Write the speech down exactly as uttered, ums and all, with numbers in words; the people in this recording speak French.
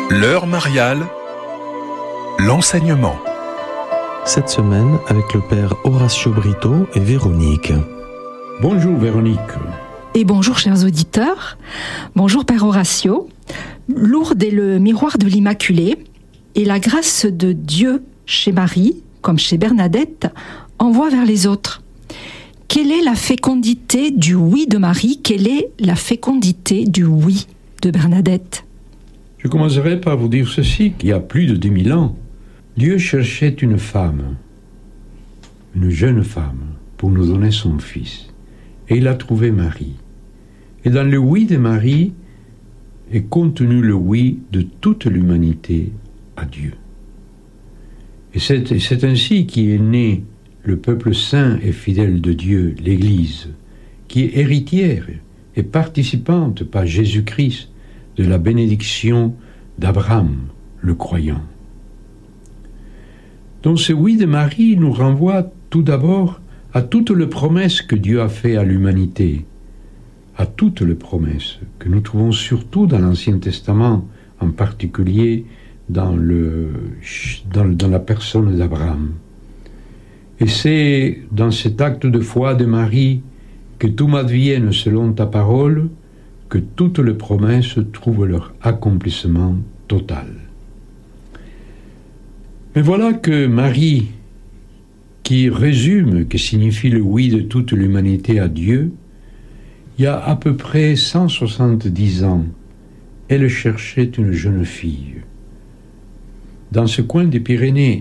L'heure mariale, l'enseignement. Cette semaine avec le père Horacio Brito et Véronique. Bonjour Véronique. Et bonjour chers auditeurs. Bonjour père Horacio. Lourdes est le miroir de l'Immaculée et la grâce de Dieu chez Marie, comme chez Bernadette, envoie vers les autres. Quelle est la fécondité du oui de Marie? Quelle est la fécondité du oui de Bernadette? Je commencerai par vous dire ceci, qu'il y a plus de deux mille ans, Dieu cherchait une femme, une jeune femme, pour nous donner son fils. Et il a trouvé Marie. Et dans le oui de Marie est contenu le oui de toute l'humanité à Dieu. Et c'est, et c'est ainsi qu'est né le peuple saint et fidèle de Dieu, l'Église, qui est héritière et participante par Jésus-Christ de la bénédiction d'Abraham, le croyant. Donc ce oui de Marie nous renvoie tout d'abord à toutes les promesses que Dieu a faites à l'humanité, à toutes les promesses que nous trouvons surtout dans l'Ancien Testament, en particulier dans, le, dans, dans la personne d'Abraham. Et c'est dans cet acte de foi de Marie que tout m'advienne selon ta parole, que toutes les promesses trouvent leur accomplissement total. Mais voilà que Marie, qui résume, que signifie le oui de toute l'humanité à Dieu, il y a à peu près cent soixante-dix ans, elle cherchait une jeune fille. Dans ce coin des Pyrénées,